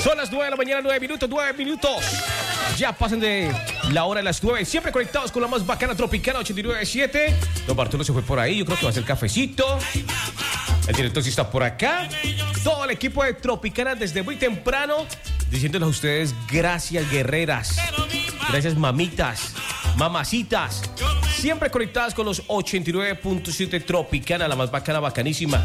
Son las 9 de la mañana, 9 minutos. Ya pasan de la hora de las 9. Siempre conectados con la más bacana Tropicana 89.7. Don Bartolo se fue por ahí. Yo creo que va a hacer cafecito. El director sí está por acá. Todo el equipo de Tropicana desde muy temprano, diciéndoles a ustedes gracias, guerreras. Gracias, mamitas, mamacitas. Siempre conectadas con los 89.7 Tropicana, la más bacana, bacanísima.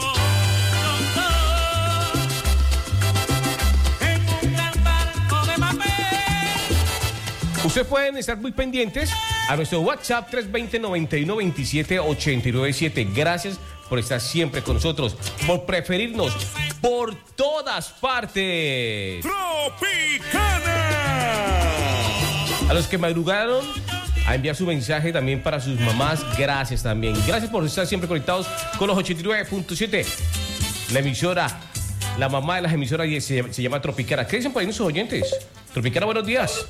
Ustedes pueden estar muy pendientes a nuestro WhatsApp 320-9127-897. Gracias por estar siempre con nosotros, por preferirnos por todas partes. ¡Tropicana! A los que madrugaron a enviar su mensaje también para sus mamás, gracias también. Gracias por estar siempre conectados con los 89.7. La emisora, la mamá de las emisoras se llama Tropicana. ¿Qué dicen por ahí nuestros oyentes? Tropicana, buenos días.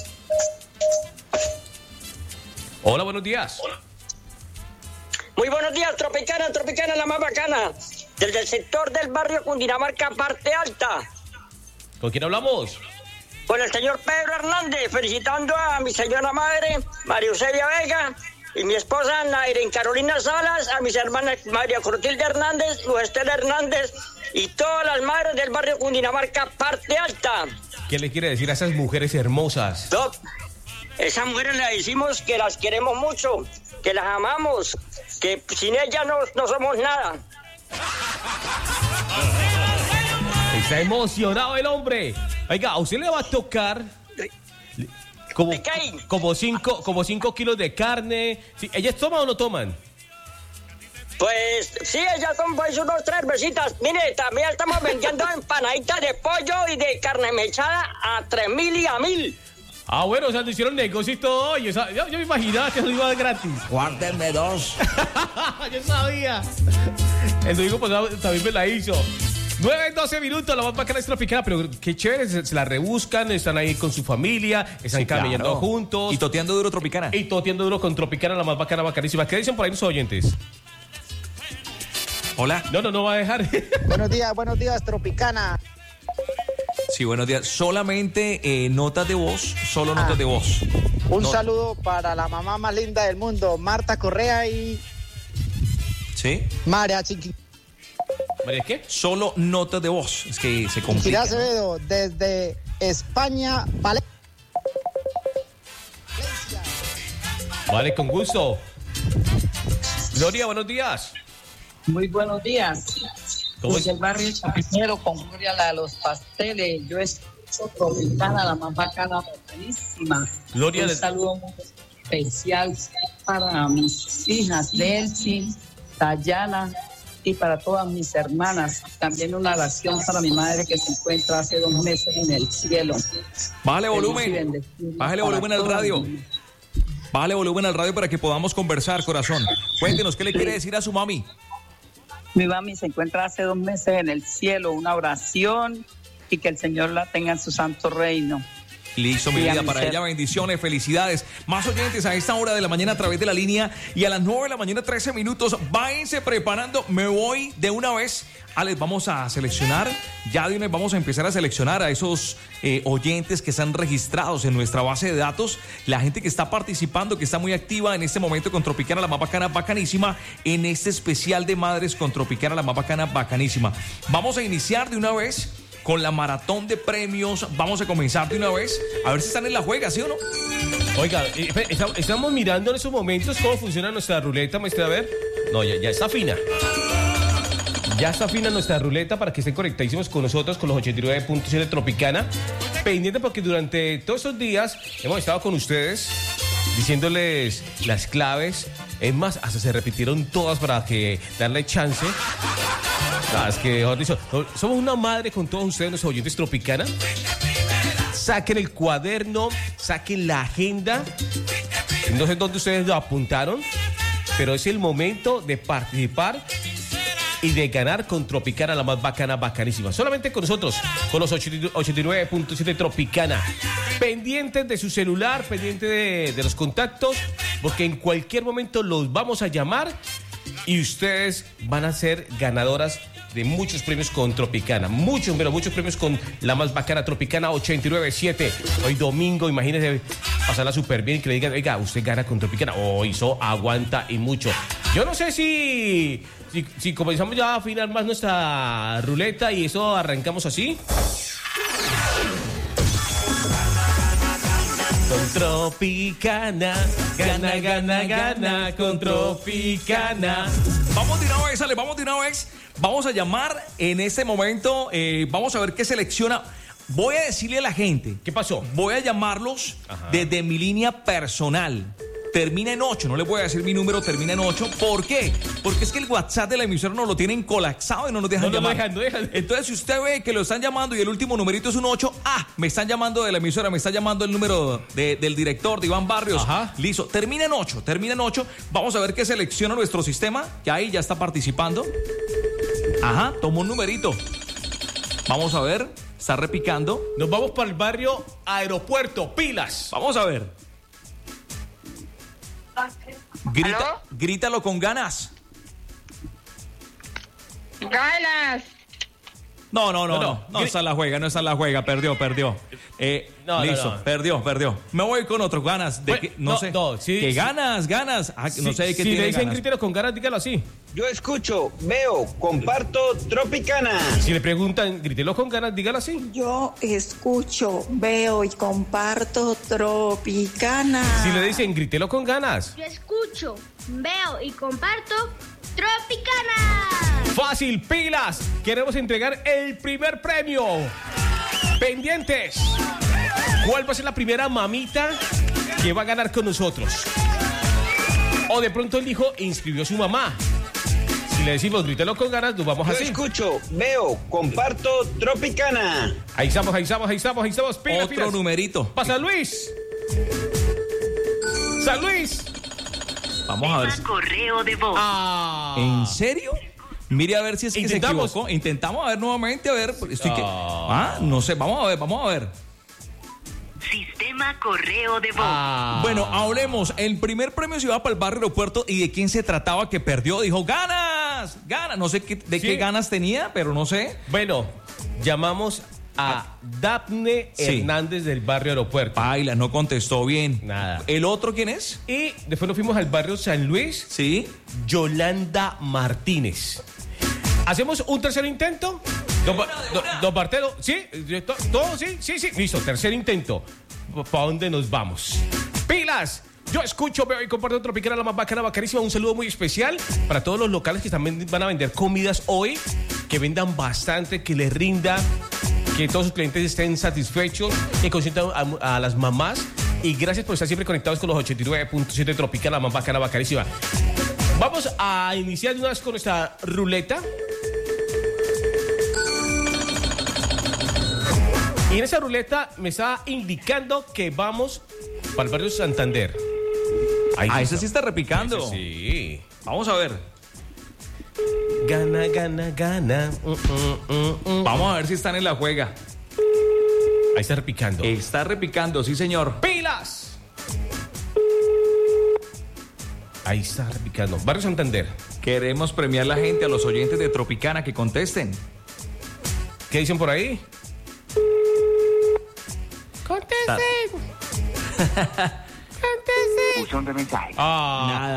Hola, buenos días. Muy buenos días, Tropicana, la más bacana. Desde el sector del barrio Cundinamarca, parte alta. ¿Con quién hablamos? Con el señor Pedro Hernández, felicitando a mi señora madre, María Eusebia Vega, y mi esposa Nairen Carolina Salas, a mis hermanas María Clotilde Hernández, Luz Estela Hernández, y todas las madres del barrio Cundinamarca, parte alta. ¿Qué le quiere decir a esas mujeres hermosas? No, esas mujeres le decimos que las queremos mucho, que las amamos, que sin ellas no somos nada. Está emocionado el hombre. Oiga, a usted le va a tocar como 5 kilos de carne. ¿Sí? ¿Ellas toman o no toman? Pues sí, ellas toman pues unos 3 besitas. Mire, también estamos vendiendo empanaditas de pollo y de carne mechada a 3.000 y a 1.000. Ah, bueno, o sea, le hicieron negocio y todo. Yo me imaginaba que eso iba gratis. Guárdenme 2. Yo sabía. El domingo pasado también me la hizo. 9-12 minutos, la más bacana es Tropicana, pero qué chévere, se la rebuscan, están ahí con su familia, están caminando juntos. Y toteando duro Tropicana. Y toteando duro con Tropicana, la más bacana, bacanísima. ¿Qué dicen por ahí los oyentes? Hola. No va a dejar. Buenos días, Tropicana. Sí, buenos días. Solamente notas de voz, solo notas de voz. Un saludo para la mamá más linda del mundo, Marta Correa y... ¿Sí? María Chiqui. ¿María qué? Solo notas de voz, es que se complica. Gira Acevedo, desde España, Valencia. Vale, con gusto. Gloria, buenos días. Muy buenos días. Desde el barrio Chapinero, con Gloria, la de los pasteles. Yo escucho Tropicana, la más bacana, bacanísima. Gloria, un saludo muy especial para mis hijas, Delcy, Dayana, y para todas mis hermanas. También una oración para mi madre que se encuentra hace 2 meses en el cielo. Bájale volumen. Bájale volumen al radio. Bájale volumen al radio para que podamos conversar, corazón. Cuéntenos, ¿qué le quiere decir a su mami? Mi mami se encuentra hace 2 meses en el cielo. Una oración y que el Señor la tenga en su santo reino. Listo, mi vida, para ella bendiciones, felicidades. Más oyentes a esta hora de la mañana a través de la línea y a las 9 de la mañana 13 minutos. Váyanse preparando, me voy de una vez. Alex, vamos a seleccionar, ya de una vez vamos a empezar a seleccionar a esos oyentes que están registrados en nuestra base de datos, la gente que está participando, que está muy activa en este momento con Tropicana, la más bacana, bacanísima, en este especial de madres con Tropicana, la más bacana, bacanísima. Vamos a iniciar de una vez con la maratón de premios. Vamos a comenzar de una vez. A ver si están en la juega, ¿sí o no? Oiga, estamos mirando en esos momentos cómo funciona nuestra ruleta, maestra. A ver. No, ya está fina. Ya está fina nuestra ruleta para que estén conectadísimos con nosotros, con los 89.7 Tropicana. Pendiente porque durante todos estos días hemos estado con ustedes diciéndoles las claves. Es más, hasta se repitieron todas para que darle chance. Es que, somos una madre con todos ustedes, nuestros oyentes Tropicana. Saquen el cuaderno, saquen la agenda. No sé dónde ustedes lo apuntaron, pero es el momento de participar y de ganar con Tropicana, la más bacana, bacanísima. Solamente con nosotros, con los 89.7 Tropicana. Pendientes de su celular, pendientes de los contactos, porque en cualquier momento los vamos a llamar y ustedes van a ser ganadoras de muchos premios con Tropicana. Muchos premios con la más bacana Tropicana 89.7. Hoy domingo, imagínense pasarla súper bien, que le digan, oiga, usted gana con Tropicana. Eso aguanta y mucho. Yo no sé si comenzamos ya a afinar más nuestra ruleta y eso arrancamos así. Con Tropicana, gana con Tropicana. Vamos de una vez, Ale, vamos de una vez. Vamos a llamar en este momento, vamos a ver qué selecciona. Voy a decirle a la gente. ¿Qué pasó? Voy a llamarlos desde mi línea personal. Termina en 8, no les voy a decir mi número, termina en 8. ¿Por qué? Porque es que el WhatsApp de la emisora nos lo tienen colapsado y no nos dejan llamar. No dejan. Entonces, si usted ve que lo están llamando y el último numerito es un 8, me están llamando de la emisora, me está llamando el número del director, de Iván Barrios. Ajá. Listo, termina en 8. Vamos a ver qué selecciona nuestro sistema, que ahí ya está participando. Tomó un numerito. Vamos a ver, está repicando. Nos vamos para el barrio Aeropuerto, pilas. Vamos a ver. Grítalo con ganas. ¡Ganas! No, esa la juega, perdió. Listo. Perdió. Me voy con otro, ganas. ¿Qué ganas? No sé de qué si tiene le dicen ganas. grítelo con ganas, dígalo así. Yo escucho, veo, comparto Tropicana. Si le preguntan, grítelo con ganas, dígalo así. Yo escucho, veo y comparto Tropicana. Si le dicen, grítelo con ganas. Yo escucho, veo y comparto Tropicana. Fácil, pilas. Queremos entregar el primer premio. Pendientes. ¿Cuál va a ser la primera mamita que va a ganar con nosotros? O de pronto el hijo inscribió a su mamá. Si le decimos grítelo con ganas, nos vamos así. Yo escucho, veo, comparto Tropicana. Ahí estamos. Pilas, Otro numerito. Pa' San Luis. San Luis. Vamos a ver. Correo de voz. ¿En serio? Mire a ver si es que se equivocó. Intentamos a ver nuevamente, a ver. No sé, vamos a ver. Sistema correo de voz. Bueno, hablemos. El primer premio se iba para el barrio Aeropuerto. ¿Y de quién se trataba que perdió? Dijo, ganas. No sé qué ganas tenía, pero no sé. Bueno, llamamos a Dafne Hernández del barrio Aeropuerto. Baila, no contestó bien. Nada. ¿El otro quién es? Y después nos fuimos al barrio San Luis. Sí. Yolanda Martínez. ¿Hacemos un tercer intento? Don Bartelo, ¿sí? ¿Todo? Sí. Listo, tercer intento. ¿Para dónde nos vamos? ¡Pilas! Yo escucho, veo y comparto Tropicana, la más bacana, bacanísima. Un saludo muy especial para todos los locales que también van a vender comidas hoy. Que vendan bastante, que les rinda, que todos sus clientes estén satisfechos, que consientan a las mamás. Y gracias por estar siempre conectados con los 89.7 Tropicana, la más bacana, bacanísima. Vamos a iniciar de una vez con nuestra ruleta. Y en esa ruleta me está indicando que vamos para el barrio Santander. Ese sí está repicando. Sí. Vamos a ver. Gana. Vamos a ver si están en la juega. Ahí está repicando. Está repicando, sí, señor. ¡Pilas! Ahí está repicando. Barrio Santander. Queremos premiar a la gente, a los oyentes de Tropicana que contesten. ¿Qué dicen por ahí? ¡Contesten! ¡Contesten! Buzón de mensajes. Nada.